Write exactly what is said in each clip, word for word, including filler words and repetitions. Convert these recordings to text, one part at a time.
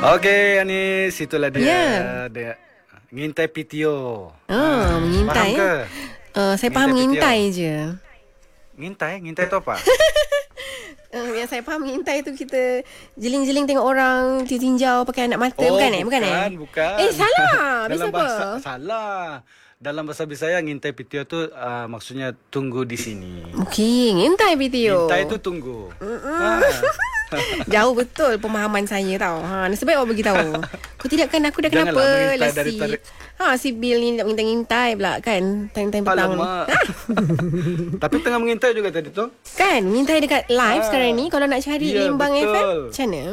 Okey, Anis, itulah dia. Yeah. Dia ngintai P T O. Oh, ha, mengintai. Faham ke? Uh, saya faham mengintai je. Ngintai? Ngintai tu apa? Uh, yang saya faham mengintai tu kita jeling-jeling tengok orang tinjau pakai anak mata. Oh, bukan eh? Bukan, bukan, eh? bukan. Eh, salah. Dalam Bisa bahasa, apa? salah. Dalam bahasa Bisaya, ngintai P T O tu uh, maksudnya tunggu di sini. Okey, ngintai P T O. Ngintai tu tunggu. Ha. Jauh betul pemahaman saya tau. Ha, nasib baik awak beritahu. Kau tidak kan aku dah kenapa Janganlah mengintai lesi. dari tarik. Ha, si Bill ni nak mengintai-ngintai pula kan. Time-time petang. Alamak. Tapi tengah mengintai juga tadi tu. Kan, mengintai dekat live Ah. sekarang ni. Kalau nak cari Ya, Limbang betul. F M, macam mana?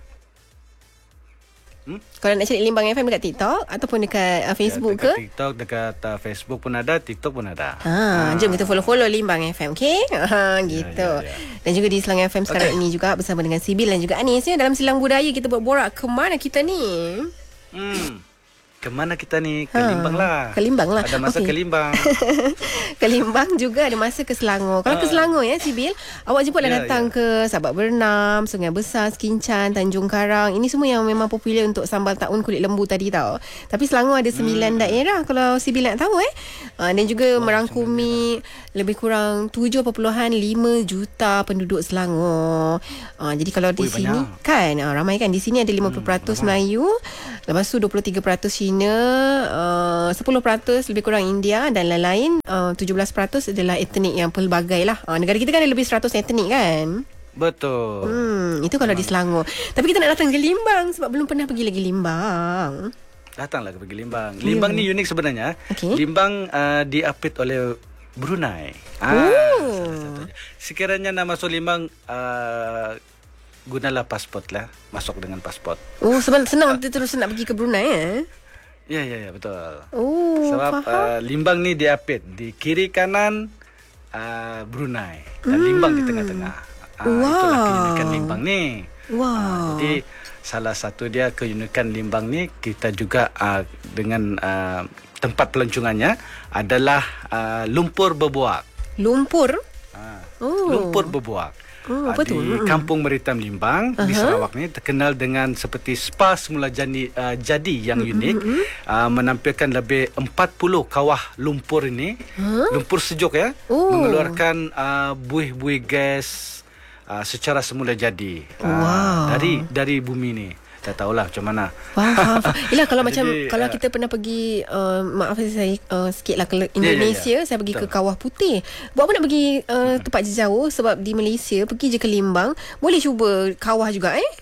Hmm? Kalau nak cari Limbang F M dekat TikTok ataupun dekat uh, Facebook dekat ke? TikTok, dekat uh, Facebook pun ada, TikTok pun ada. Ha, jom kita follow-follow Limbang F M, okey? Ha, gitu. ya, ya. Dan juga di Selang F M sekarang ini juga bersama dengan Sibil dan juga Anis ya. Dalam Silang Budaya kita berborak ke mana kita ni? Hmm. Kemana kita ni? Ke Ha, Limbang lah. ke Limbang lah. Ada masa Okey. ke Limbang. Ke Limbang juga ada masa ke Selangor. Kalau ke Selangor ya Sibil, awak jemputlah Ya, datang ya. ke Sabak Bernam, Sungai Besar, Skincan, Tanjung Karang. Ini semua yang memang popular untuk sambal taun kulit lembu tadi tau. Tapi Selangor ada sembilan hmm. daerah kalau Sibil nak tahu eh. Uh, dan juga Wah, merangkumi lebih kurang tujuh perpuluhan lima juta penduduk Selangor. Uh, jadi kalau di Ui, sini banyak. kan uh, ramai kan, di sini ada lima puluh peratus hmm, Melayu, lepas tu dua puluh tiga peratus Cina, uh, sepuluh peratus lebih kurang India dan lain-lain, uh, tujuh belas peratus adalah etnik yang pelbagai lah. Uh, negara kita kan ada lebih seratus etnik kan. Betul. Hmm, itu kalau di Selangor. Tapi kita nak datang ke Limbang sebab belum pernah pergi lagi Limbang. Datanglah ke pergi Limbang. Limbang ni unik sebenarnya. Okey. Limbang uh, diapit oleh Brunei. Oh. salah satunya. Sekiranya nak masuk Limbang, uh, gunalah pasport lah. Masuk dengan pasport. Oh, sebab senang kita terus nak pergi ke Brunei eh. Ya, ya, ya, betul. Oh, Sebab faham. uh, Limbang ni diapit di kiri kanan uh, Brunei dan hmm. Limbang di tengah-tengah. Uh, Wow. Itulah keunikan Limbang ni. Wow. Uh, jadi salah satu dia keunikan Limbang ni, kita juga uh, dengan uh, tempat pelancongannya adalah uh, lumpur berbuak. Lumpur. Uh, Oh. Lumpur berbuak. Oh, Uh, apa di tu? Mm-mm. Kampung Meritam Limbang uh-huh. di Sarawak ni terkenal dengan seperti spa semula jadi, uh, jadi yang mm-hmm. unik, uh, menampilkan lebih empat puluh kawah lumpur ini, huh? lumpur sejuk ya, Oh. mengeluarkan uh, buih-buih gas uh, secara semula jadi uh, Wow. dari dari bumi ni. Tak tahulah macam mana. Faham, faham. Yelah kalau macam Jadi, kalau uh, kita pernah pergi uh, maaf saya uh, sikit lah ke ya, ya. Indonesia, saya pergi Betul. ke Kawah Putih. Buat apa nak pergi uh, tempat jauh, sebab di Malaysia pergi je ke Limbang, boleh cuba kawah juga eh?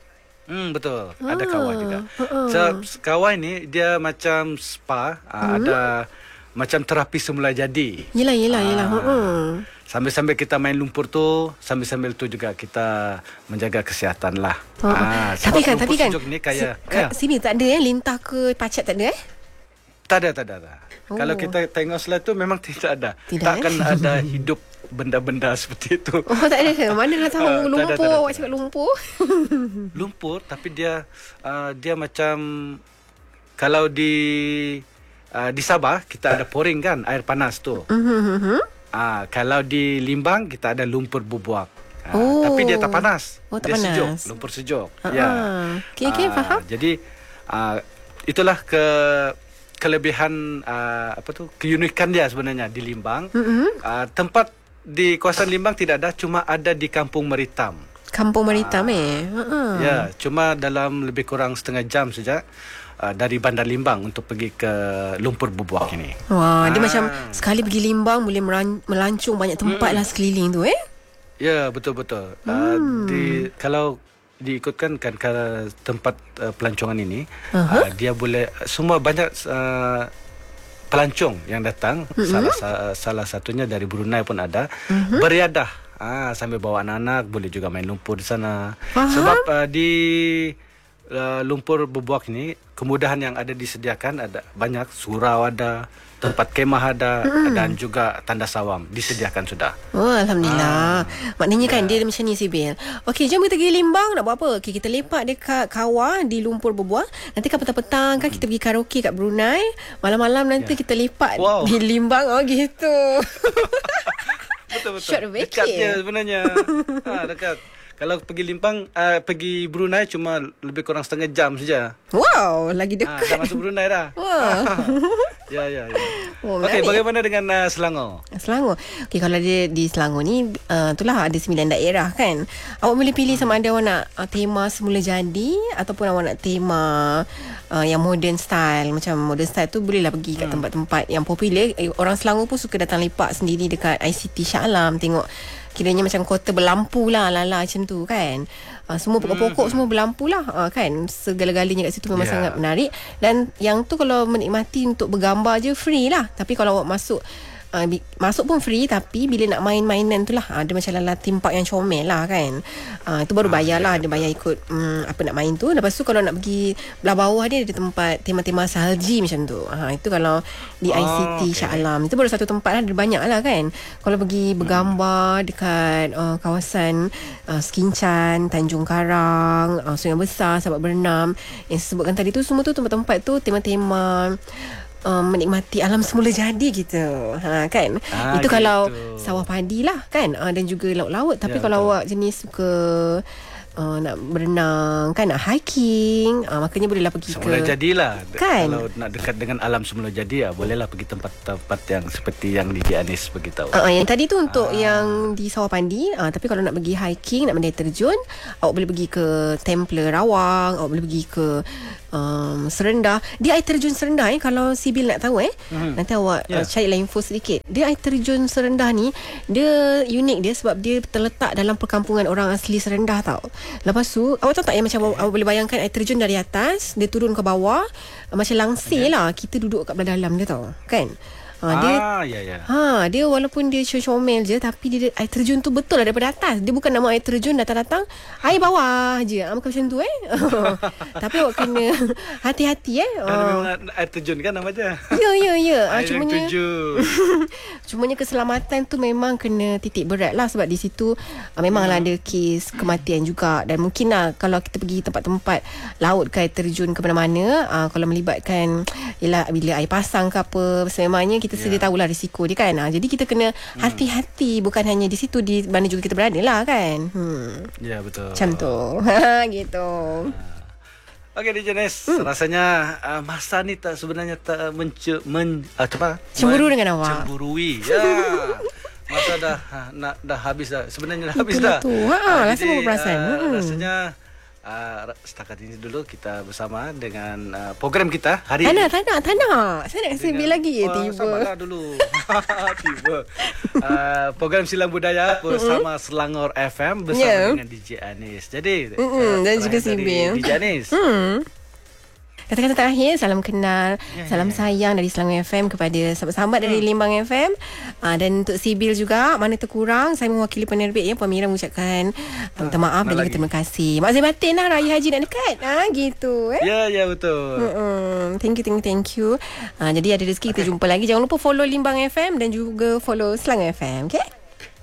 Hmm, betul. Ada Ah, kawah juga. uh-uh. So, kawah ni dia macam spa, uh, Hmm. ada macam terapi semula jadi. Yelah, yelah, yelah. Ah. Uh-uh. Sambil-sambil kita main lumpur tu, sambil-sambil tu juga kita menjaga kesihatan lah. Oh, Ah, tapi sebab kan, lumpur tapi kan, sejuk ni kaya, si, ya. sini tak ada eh, lintah ke pacat tak ada eh? Tak ada, tak ada. Tak ada. Oh. Kalau kita tengok sebelah tu memang tidak ada. Tidak, Takkan eh? ada hidup benda-benda seperti itu. Oh, tak ada ke? Mana dah tahu Ah, tak ada, lumpur, tak ada, awak tak cakap ada. lumpur. Lumpur, tapi dia uh, dia macam kalau di uh, di Sabah kita ada poring kan, air panas tu. Mhm. Ah, kalau di Limbang kita ada lumpur berbuak. Ah, Oh. Tapi dia tak panas. Oh, tak dia panas. sejuk, lumpur sejuk. Ah, Ya. okey, okey, Ah, faham. Jadi ah, itulah ke kelebihan ah, apa tu? Keunikan dia sebenarnya di Limbang. Mhm. Ah, tempat di kawasan Limbang tidak ada, cuma ada di Kampung Meritam. Kampung Meritam eh. Uh-uh. Ya, cuma dalam lebih kurang setengah jam saja uh, dari Bandar Limbang untuk pergi ke lumpur berbuak ini. Wah, dia Ah. macam sekali pergi Limbang boleh meran- melancong banyak tempat lah sekeliling tu eh. Ya, betul-betul. Hmm. Uh, di kalau diikutkan kan ke tempat uh, pelancongan ini, Uh-huh. uh, dia boleh semua banyak uh, pelancong yang datang, Mm-hmm. salah sa- salah satunya dari Brunei pun ada, Mm-hmm. beriadah. Ah, sambil bawa anak-anak, boleh juga main lumpur di sana. Faham. Sebab uh, di uh, lumpur berbuak ini kemudahan yang ada disediakan ada banyak, surau ada, tempat kemah ada, Mm-hmm. dan juga tanda sawam disediakan sudah. Oh, Alhamdulillah. Maknanya kan Ya. dia macam ni Sibil. Okey, jom kita pergi Limbang. Nak buat apa? Okey, kita lepak dekat kawah di lumpur berbuak. Nanti kan petang-petang kan kita pergi karaoke kat Brunei. Malam-malam nanti Ya. kita lepak Wow. di Limbang. Oh gitu. Betul-betul. Short Dekat vacation. je sebenarnya. ha, dekat. Kalau pergi Limpang, uh, pergi Brunei cuma lebih kurang setengah jam saja. Wow, lagi Ah, dekat. dah masuk Brunei dah. Wah. Ya, ya, ya. Oh, Okey, menarik. bagaimana dengan uh, Selangor? Selangor. Okey, kalau dia di Selangor ni, uh, itulah ada sembilan daerah kan. Awak boleh pilih sama ada awak nak uh, tema semula jadi ataupun awak nak tema uh, yang modern style. Macam modern style tu bolehlah pergi kat tempat-tempat yang popular. Eh, orang Selangor pun suka datang lepak sendiri dekat I C T Shah Alam, tengok kiranya macam kota berlampu lah, lala macam tu kan. Uh, semua pokok-pokok semua berlampu lah, uh, kan. Segala-galanya kat situ memang Yeah. sangat menarik. Dan yang tu kalau menikmati untuk bergambar je free lah. Tapi kalau awak masuk Uh, bi- masuk pun free, tapi bila nak main mainan tu lah, uh, dia macam lala theme park yang comel lah kan. uh, Itu baru bayar lah. Dia bayar ikut um, apa nak main tu. Lepas tu kalau nak pergi belah bawah dia ada tempat tema-tema salji macam tu. uh, Itu kalau di Oh, I C T okay. Shah Alam. Itu baru satu tempat lah. Ada banyak lah kan. Kalau pergi bergambar dekat uh, kawasan uh, Skinchan, Tanjung Karang, uh, Sungai Besar, Sabak Bernam yang saya sebutkan tadi tu, semua tu tempat-tempat tu tema-tema Um, menikmati alam semula jadi gitu, ha, kan. Ah, Itu kalau gitu. sawah padi lah kan, uh, dan juga laut-laut. Tapi Ya, kalau betul. awak jenis suka uh, nak berenang kan, nak hiking, uh, makanya bolehlah pergi Semula ke jadilah. Kan? Kalau nak dekat dengan alam semula jadi, ya, bolehlah pergi tempat-tempat yang seperti yang Didi Anis beritahu. Uh, yang tadi tu untuk Ah. yang di Sawah Pandi. uh, Tapi kalau nak pergi hiking, nak mendaki terjun, awak boleh pergi ke Templer Rawang, awak boleh pergi ke um, Serendah. Dia air terjun Serendah eh, kalau Sibil nak tahu eh. Mhm. Nanti awak Ya. uh, carilah info sedikit. Dia air terjun Serendah ni, dia unik dia sebab dia terletak dalam perkampungan orang asli Serendah tau. Lepas tu awak tahu tak yang macam awak, awak boleh bayangkan air terjun dari atas, dia turun ke bawah, uh, macam langsir lah. Kita duduk kat belah dalam dia tau, kan. Ha, dia Ah, ya, ya. Ha, dia walaupun dia comel je, tapi dia air terjun tu betul lah daripada atas. Dia bukan nama air terjun datang-datang air bawah je. Ha, bukan macam tu eh. Tapi awak kena hati-hati eh. Kan Ha. memang air terjun kan nama dia. Ya, ya, ya. Ha, Air yang cumanya tujuh. cumanya keselamatan tu memang kena titik berat lah. Sebab di situ uh, memanglah ada kes kematian juga. Dan mungkin lah kalau kita pergi tempat-tempat laut ke air terjun ke mana-mana, uh, kalau melibatkan ialah bila air pasang ke apa, sememangnya kita Ya. sedia tahulah risiko dia kan. uh, Jadi kita kena hati-hati. Bukan hanya di situ, di mana juga kita berada lah kan. hmm. Ya, betul. Macam tu. Gitu. Okey, Didi Anis, Hmm. rasanya uh, masa ni tak sebenarnya tak mence, men, uh, apa? Cemburu dengan awak. Cemburui. Ya. Masa dah ha, nak dah habis dah. Sebenarnya dah habis Itulah dah. tu. Ha, Ah, rasa jadi, apa perasan? ah, Hmm. Rasanya uh, setakat ini dulu kita bersama dengan uh, program kita hari Tak ini. nak, tak nak, tak nak. Saya nak kasi bil lagi. Oh, Tiba. sabarlah dulu. Tiba. Uh, program Silang Budaya bersama Selangor F M bersama Yeah. dengan D J Anis. Jadi Mm-mm, uh, dan juga terakhir dari Sibil. D J Anis. Hmm. Kata-kata terakhir, salam kenal, Ya, salam ya, ya. sayang dari Selangor F M kepada sahabat-sahabat dari Limbang F M. uh, Dan untuk Sibil juga, mana terkurang, saya mewakili penerbit ya, Puan Mira mengucapkan uh, minta maaf dan nak juga lagi. terima kasih. Mak saya batin lah, Raya Haji nak dekat. Ah, gitu eh. Ya, ya, betul. Mm-mm. Thank you, thank you, thank you. Uh, jadi ada rezeki kita jumpa lagi. Jangan lupa follow Limbang F M dan juga follow Selangor F M, okay?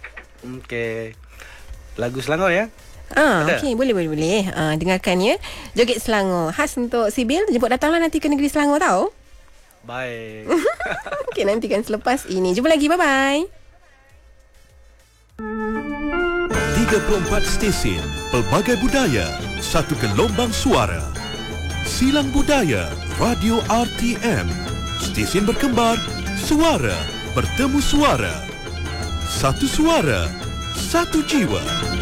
Okey. Lagu Selangor ya. Ah, Ada? okey, boleh boleh boleh. Ah, dengarkan ya. Joget Selangor khas untuk Sibil. Jemput datanglah nanti ke negeri Selangor tau. Baik. Okey, nantikan selepas ini. Jumpa lagi. Bye bye. tiga puluh empat stesen, pelbagai budaya, satu gelombang suara. Silang Budaya, Radio R T M. Stesen berkembar, suara bertemu suara. Satu suara, satu jiwa.